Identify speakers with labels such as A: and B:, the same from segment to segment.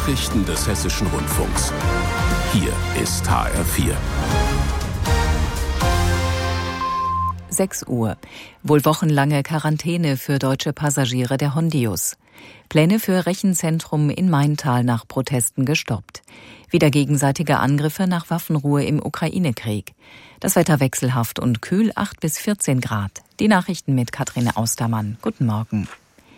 A: Nachrichten des Hessischen Rundfunks. Hier ist HR4.
B: 6 Uhr. Wohl wochenlange Quarantäne für deutsche Passagiere der Hondius. Pläne für Rechenzentrum in Maintal nach Protesten gestoppt. Wieder gegenseitige Angriffe nach Waffenruhe im Ukraine-Krieg. Das Wetter wechselhaft und kühl, 8 bis 14 Grad. Die Nachrichten mit Katrin Austermann. Guten Morgen.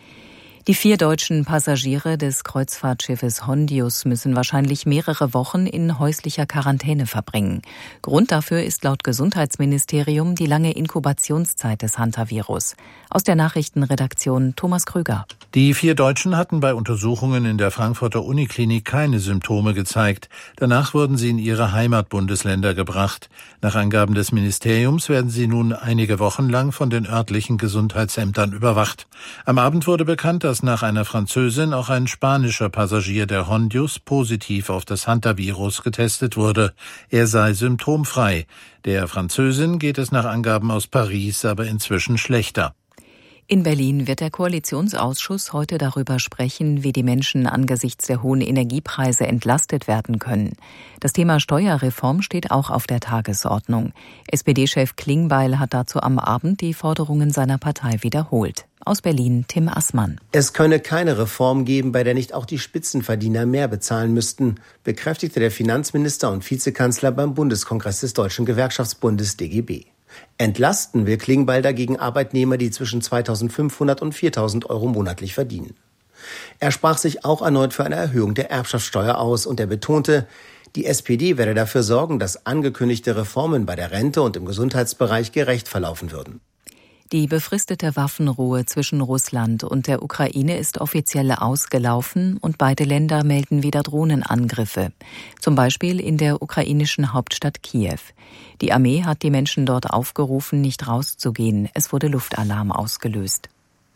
B: Die 4 deutschen Passagiere des Kreuzfahrtschiffes Hondius müssen wahrscheinlich mehrere Wochen in häuslicher Quarantäne verbringen. Grund dafür ist laut Gesundheitsministerium die lange Inkubationszeit des Hantavirus. Aus der Nachrichtenredaktion Thomas Krüger.
C: Die 4 Deutschen hatten bei Untersuchungen in der Frankfurter Uniklinik keine Symptome gezeigt. Danach wurden sie in ihre Heimatbundesländer gebracht. Nach Angaben des Ministeriums werden sie nun einige Wochen lang von den örtlichen Gesundheitsämtern überwacht. Am Abend wurde bekannt, dass nach einer Französin auch ein spanischer Passagier der Hondius positiv auf das Hantavirus getestet wurde. Er sei symptomfrei. Der Französin geht es nach Angaben aus Paris aber inzwischen schlechter.
B: In Berlin wird der Koalitionsausschuss heute darüber sprechen, wie die Menschen angesichts der hohen Energiepreise entlastet werden können. Das Thema Steuerreform steht auch auf der Tagesordnung. SPD-Chef Klingbeil hat dazu am Abend die Forderungen seiner Partei wiederholt. Aus Berlin Tim Assmann.
D: Es könne keine Reform geben, bei der nicht auch die Spitzenverdiener mehr bezahlen müssten, bekräftigte der Finanzminister und Vizekanzler beim Bundeskongress des Deutschen Gewerkschaftsbundes DGB. Entlasten will Klingbeil dagegen Arbeitnehmer, die zwischen 2.500 und 4.000 Euro monatlich verdienen. Er sprach sich auch erneut für eine Erhöhung der Erbschaftssteuer aus und er betonte, die SPD werde dafür sorgen, dass angekündigte Reformen bei der Rente und im Gesundheitsbereich gerecht verlaufen würden.
B: Die befristete Waffenruhe zwischen Russland und der Ukraine ist offiziell ausgelaufen und beide Länder melden wieder Drohnenangriffe. Zum Beispiel in der ukrainischen Hauptstadt Kiew. Die Armee hat die Menschen dort aufgerufen, nicht rauszugehen. Es wurde Luftalarm ausgelöst.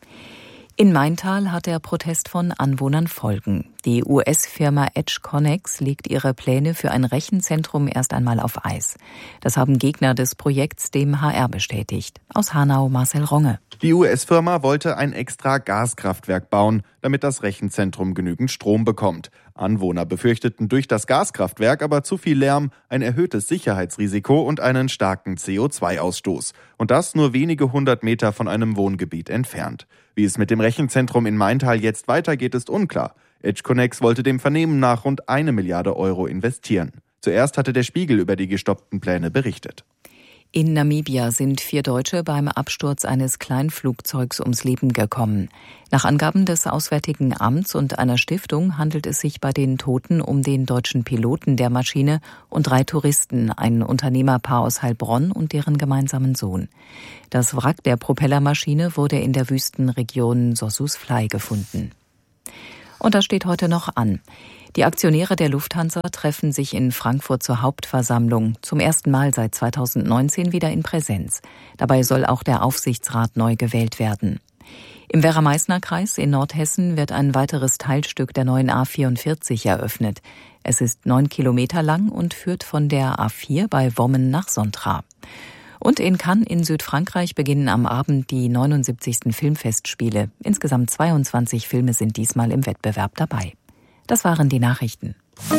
B: In Maintal hat der Protest von Anwohnern Folgen. Die US-Firma EdgeConneX legt ihre Pläne für ein Rechenzentrum erst einmal auf Eis. Das haben Gegner des Projekts dem HR bestätigt. Aus Hanau Marcel Ronge.
E: Die US-Firma wollte ein extra Gaskraftwerk bauen, damit das Rechenzentrum genügend Strom bekommt. Anwohner befürchteten durch das Gaskraftwerk aber zu viel Lärm, ein erhöhtes Sicherheitsrisiko und einen starken CO2-Ausstoß. Und das nur wenige 100 Meter von einem Wohngebiet entfernt. Wie es mit dem Rechenzentrum in Maintal jetzt weitergeht, ist unklar. EdgeConneX wollte dem Vernehmen nach rund 1 Milliarde Euro investieren. Zuerst hatte der Spiegel über die gestoppten Pläne berichtet.
B: In Namibia sind 4 Deutsche beim Absturz eines Kleinflugzeugs ums Leben gekommen. Nach Angaben des Auswärtigen Amts und einer Stiftung handelt es sich bei den Toten um den deutschen Piloten der Maschine und 3 Touristen, ein Unternehmerpaar aus Heilbronn und deren gemeinsamen Sohn. Das Wrack der Propellermaschine wurde in der Wüstenregion Sossusvlei gefunden. Und das steht heute noch an. Die Aktionäre der Lufthansa treffen sich in Frankfurt zur Hauptversammlung, zum ersten Mal seit 2019 wieder in Präsenz. Dabei soll auch der Aufsichtsrat neu gewählt werden. Im Werra-Meißner-Kreis in Nordhessen wird ein weiteres Teilstück der neuen A44 eröffnet. Es ist 9 Kilometer lang und führt von der A4 bei Wommen nach Sontra. Und in Cannes in Südfrankreich beginnen am Abend die 79. Filmfestspiele. Insgesamt 22 Filme sind diesmal im Wettbewerb dabei. Das waren die Nachrichten.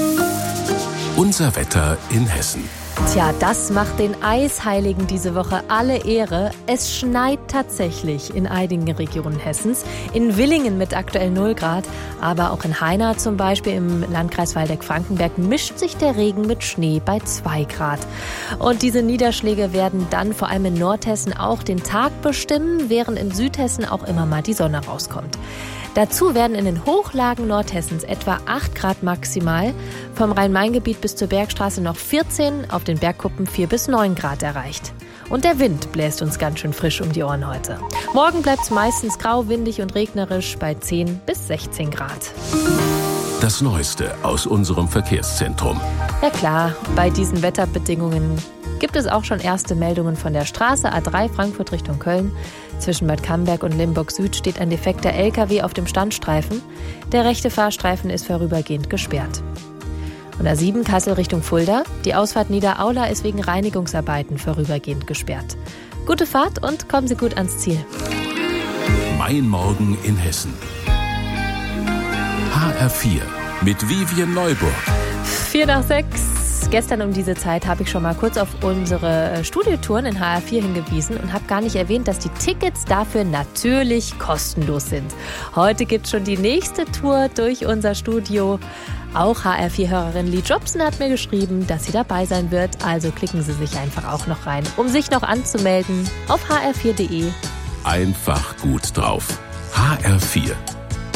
A: Unser Wetter in Hessen.
F: Tja, das macht den Eisheiligen diese Woche alle Ehre. Es schneit tatsächlich in einigen Regionen Hessens. In Willingen mit aktuell 0 Grad, aber auch in Haina zum Beispiel im Landkreis Waldeck-Frankenberg mischt sich der Regen mit Schnee bei 2 Grad. Und diese Niederschläge werden dann vor allem in Nordhessen auch den Tag bestimmen, während in Südhessen auch immer mal die Sonne rauskommt. Dazu werden in den Hochlagen Nordhessens etwa 8 Grad maximal, vom Rhein-Main-Gebiet bis zur Bergstraße noch 14, auf den Bergkuppen 4 bis 9 Grad erreicht. Und der Wind bläst uns ganz schön frisch um die Ohren heute. Morgen bleibt es meistens grau, windig und regnerisch bei 10 bis 16 Grad.
A: Das Neueste aus unserem Verkehrszentrum.
F: Ja klar, bei diesen Wetterbedingungen gibt es auch schon erste Meldungen von der Straße A3 Frankfurt Richtung Köln. Zwischen Bad Camberg und Limburg Süd steht ein defekter LKW auf dem Standstreifen. Der rechte Fahrstreifen ist vorübergehend gesperrt. Und A7 Kassel Richtung Fulda. Die Ausfahrt Niederaula ist wegen Reinigungsarbeiten vorübergehend gesperrt. Gute Fahrt und kommen Sie gut ans Ziel.
A: Mein Morgen in Hessen. HR4, mit Vivien Neuburg.
F: 5:45. Gestern um diese Zeit habe ich schon mal kurz auf unsere Studiotouren in HR4 hingewiesen und habe gar nicht erwähnt, dass die Tickets dafür natürlich kostenlos sind. Heute gibt es schon die nächste Tour durch unser Studio. Auch HR4-Hörerin Lee Jobson hat mir geschrieben, dass sie dabei sein wird. Also klicken Sie sich einfach auch noch rein, um sich noch anzumelden auf hr4.de.
A: Einfach gut drauf. HR4